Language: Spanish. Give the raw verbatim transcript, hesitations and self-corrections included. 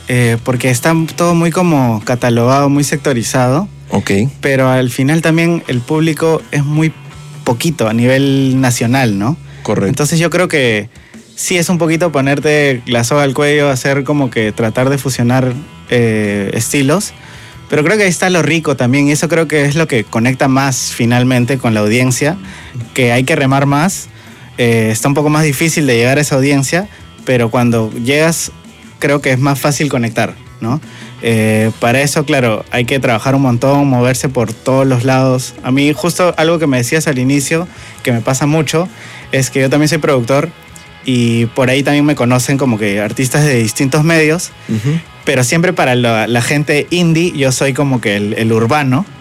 eh, porque está todo muy como catalogado, muy sectorizado. Ok. Pero al final también el público es muy poquito a nivel nacional, ¿no? Correcto. Entonces yo creo que sí es un poquito ponerte la soga al cuello, hacer como que tratar de fusionar eh, estilos. Pero creo que ahí está lo rico también, y eso creo que es lo que conecta más finalmente con la audiencia, que hay que remar más, eh, está un poco más difícil de llegar a esa audiencia, pero cuando llegas creo que es más fácil conectar, ¿no? Eh, para eso, claro, hay que trabajar un montón, moverse por todos los lados. A mí justo algo que me decías al inicio, que me pasa mucho, es que yo también soy productor y por ahí también me conocen como que artistas de distintos medios, uh-huh. pero siempre para la, la gente indie yo soy como que el, el urbano,